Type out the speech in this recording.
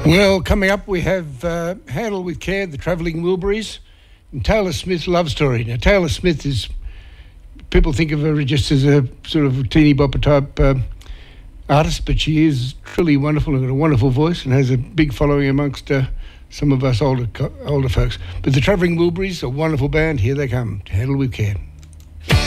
Well, coming up we have Handle with Care, the Travelling Wilburys, and Taylor Smith Love Story. Now, Taylor Smith is, people think of her just as a sort of teeny bopper type artist, but she is truly wonderful and got a wonderful voice and has a big following amongst some of us older folks. But the Travelling Wilburys, a wonderful band, here they come, to Handle with Care.